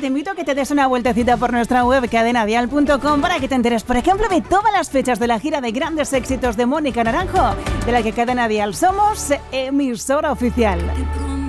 te invito a que te des una vueltecita por nuestra web cadenadial.com para que te enteres, por ejemplo, de todas las fechas de la gira de grandes éxitos de Mónica Naranjo, de la que Cadena Dial somos emisora oficial.